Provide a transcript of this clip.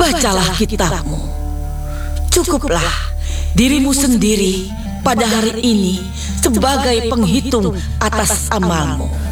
bacalah kitabmu. Cukuplah dirimu sendiri pada hari ini sebagai penghitung atas amalmu.